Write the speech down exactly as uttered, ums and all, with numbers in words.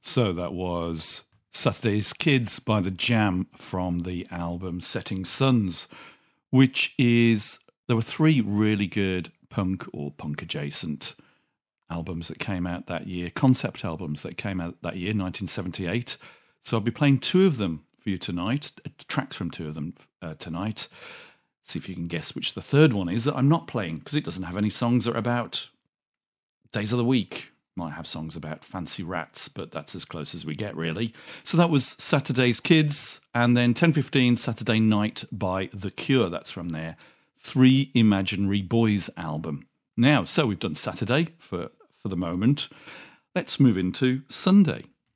So that was Saturday's Kids by The Jam from the album Setting Suns, which is, there were three really good punk or punk adjacent albums that came out that year, concept albums that came out that year, nineteen seventy-eight. So I'll be playing two of them for you tonight, tracks from two of them uh, tonight. See if you can guess which the third one is that I'm not playing, because it doesn't have any songs that are about days of the week. Might have songs about fancy rats, but that's as close as we get, really. So that was Saturday's Kids, and then ten fifteen Saturday Night by The Cure. That's from their Three Imaginary Boys album. Now, so we've done Saturday for, for the moment. Let's move into Sunday.